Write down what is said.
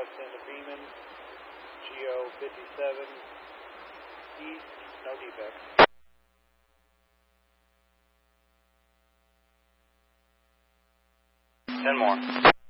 Santa Beeman, GO 57, East, no defects. 10 more.